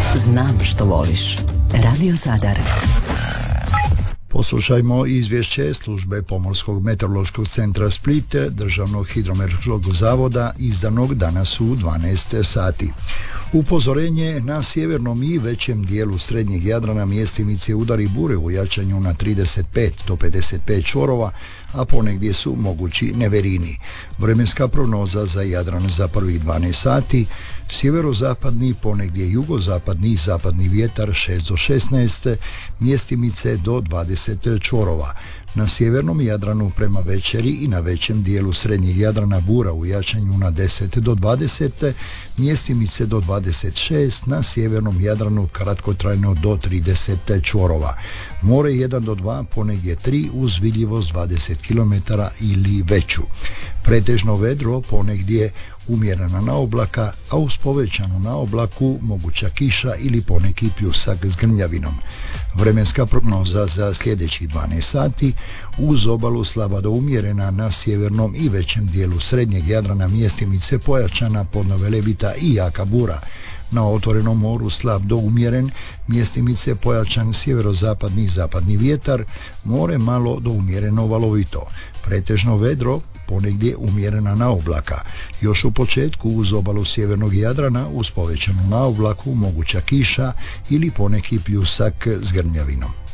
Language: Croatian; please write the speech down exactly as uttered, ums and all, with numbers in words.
Znam što voliš. Radio Zadar. Poslušajmo izvješće službe Pomorskog meteorološkog centra Split, Državnog hidrometeorološkog zavoda, izdanog danas u dvanaest sati. Upozorenje: na sjevernom i većem dijelu srednjeg Jadrana mjestimice udari bure u jačanju na trideset pet do pedeset pet čvorova, a ponegdje su mogući neverini. Vremenska prognoza za Jadran za prvih dvanaest sati: sjeverozapadni, ponegdje jugozapadni i zapadni vjetar šest do šesnaest, mjestimice do dvadeset čvorova. Na sjevernom Jadranu prema večeri i na većem dijelu srednjeg Jadrana bura u jačanju na deset do dvadeset, mjestimice do dvadeset šest, na sjevernom Jadranu kratkotrajno do trideset čvorova. More jedan do dva, ponegdje tri uz vidljivost dvadeset kilometara ili veću. Pretežno vedro, ponegdje umjerena naoblaka, a uz povećanu naoblaku moguća kiša ili poneki pljusak s grmljavinom. Vremenska prognoza za sljedećih dvanaest sati: uz obalu slaba do umjerena, na sjevernom i većem dijelu srednjeg Jadrana mjestimice pojačana podnove levita i jaka bura. Na otvorenom moru slab do umjeren, mjestimice pojačan sjeverozapadni i zapadni vjetar, more malo do umjereno valovito. Pretežno vedro, ponegdje umjerena naoblaka. Još u početku uz obalu sjevernog Jadrana uz povećanu naoblaku moguća kiša ili poneki pljusak s grmljavinom.